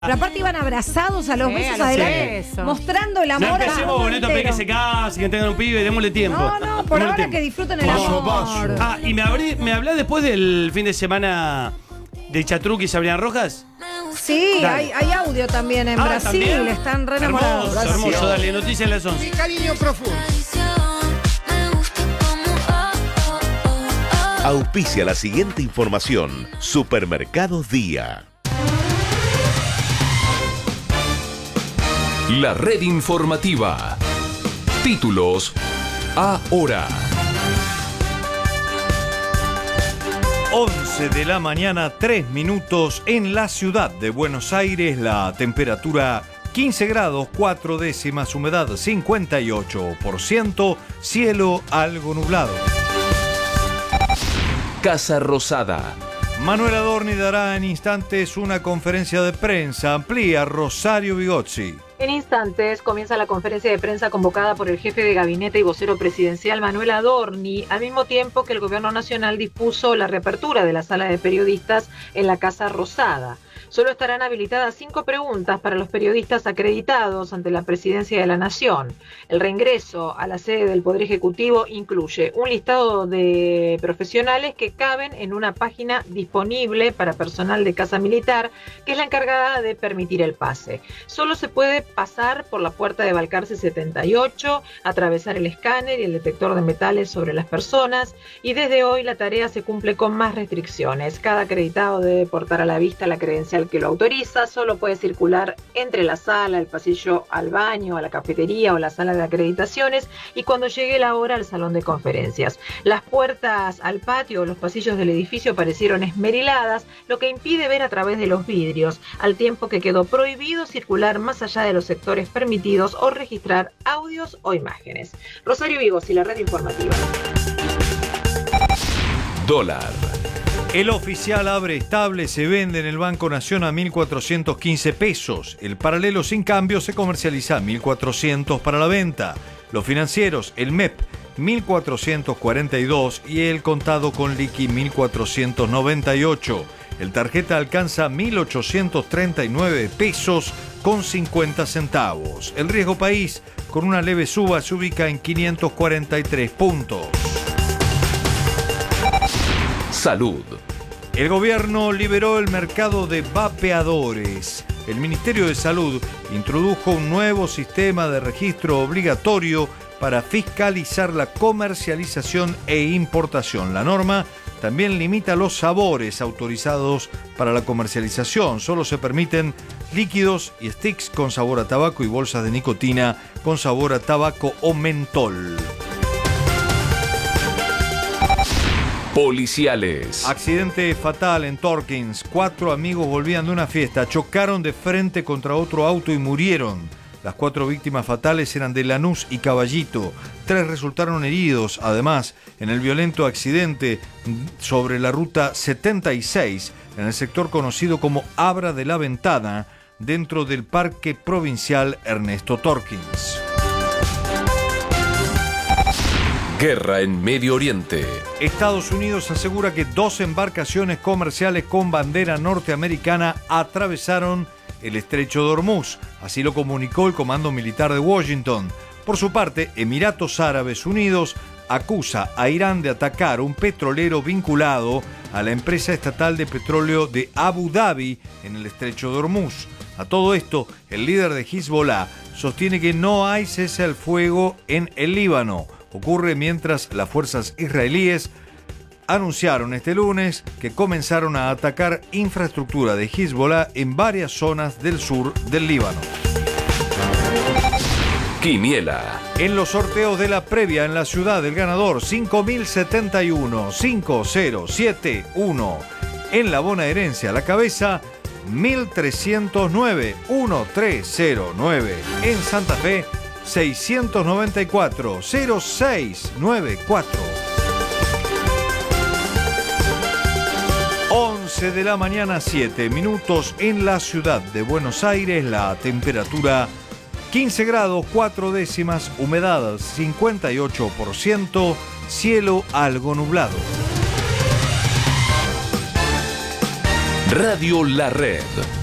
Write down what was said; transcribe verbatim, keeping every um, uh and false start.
Pero aparte iban abrazados a los Sí, besos a los adelante, besos. mostrando el amor. No al empecemos mundo con esto, entero. que se casen, que tengan un pibe, démosle tiempo. No, no, por Démosle ahora tiempo. que disfruten el Paso a amor. paso. Ah, y me, hablé, me hablás después del fin de semana de Chatruc y Sabrina Rojas. Sí, hay, Dale. hay audio también en Ah, Brasil, ¿también? están re enamorados. Hermoso, hermoso, dale, noticias en las Mi once. cariño profundo. Auspicia la siguiente información. Supermercados Día. La red informativa. Títulos ahora. once de la mañana, tres minutos en la ciudad de Buenos Aires. La temperatura quince grados, cuatro décimas, humedad cincuenta y ocho por ciento, cielo algo nublado. Casa Rosada. Manuel Adorni dará en instantes una conferencia de prensa. Amplía Rosario Bigozzi. En instantes comienza la conferencia de prensa convocada por el jefe de gabinete y vocero presidencial Manuel Adorni, al mismo tiempo que el gobierno nacional dispuso la reapertura de la sala de periodistas en la Casa Rosada. Solo estarán habilitadas cinco preguntas para los periodistas acreditados ante la presidencia de la Nación. El reingreso a la sede del Poder Ejecutivo incluye un listado de profesionales que caben en una página disponible para personal de Casa Militar, que es la encargada de permitir el pase. Solo se puede pasar por la puerta de Balcarce setenta y ocho, atravesar el escáner y el detector de metales sobre las personas, y desde hoy la tarea se cumple con más restricciones. Cada acreditado debe portar a la vista la credencial que lo autoriza, solo puede circular entre la sala, el pasillo al baño, a la cafetería o la sala de acreditaciones, y cuando llegue la hora al salón de conferencias. Las puertas al patio o los pasillos del edificio parecieron esmeriladas, lo que impide ver a través de los vidrios, al tiempo que quedó prohibido circular más allá de los sectores permitidos o registrar audios o imágenes. Rosario Bigozzi, la red informativa. Dólar. El oficial abre estable, se vende en el Banco Nación a mil cuatrocientos quince pesos. El paralelo sin cambio se comercializa a mil cuatrocientos para la venta. Los financieros, el M E P, mil cuatrocientos cuarenta y dos y el contado con liqui mil cuatrocientos noventa y ocho. El tarjeta alcanza mil ochocientos treinta y nueve pesos con cincuenta centavos. El riesgo país, con una leve suba, se ubica en quinientos cuarenta y tres puntos. Salud. El gobierno liberó el mercado de vapeadores. El Ministerio de Salud introdujo un nuevo sistema de registro obligatorio para fiscalizar la comercialización e importación. La norma también limita los sabores autorizados para la comercialización. Solo se permiten líquidos y sticks con sabor a tabaco y bolsas de nicotina con sabor a tabaco o mentol. Policiales. Accidente fatal en Torkins. Cuatro amigos volvían de una fiesta, chocaron de frente contra otro auto y murieron. Las cuatro víctimas fatales eran de Lanús y Caballito. Tres resultaron heridos. Además, en el violento accidente sobre la ruta setenta y seis, en el sector conocido como Abra de la Ventana, dentro del Parque Provincial Ernesto Torkins. Guerra en Medio Oriente. Estados Unidos asegura que dos embarcaciones comerciales con bandera norteamericana atravesaron el estrecho de Hormuz. Así lo comunicó el Comando Militar de Washington. Por su parte, Emiratos Árabes Unidos acusa a Irán de atacar un petrolero vinculado a la empresa estatal de petróleo de Abu Dhabi en el estrecho de Hormuz. A todo esto, el líder de Hezbollah sostiene que no hay cese al fuego en el Líbano. Ocurre mientras las fuerzas israelíes anunciaron este lunes que comenzaron a atacar infraestructura de Hezbollah en varias zonas del sur del Líbano. Quiniela. En los sorteos de la previa en la ciudad, del ganador cinco mil setenta y uno, cinco cero siete uno. En la bonaerense a la cabeza mil trescientos nueve, uno tres cero nueve. En Santa Fe seiscientos noventa y cuatro, cero seis nueve cuatro. once de la mañana, siete minutos en la ciudad de Buenos Aires. La temperatura quince grados, cuatro décimas, humedad cincuenta y ocho por ciento, cielo algo nublado. Radio La Red.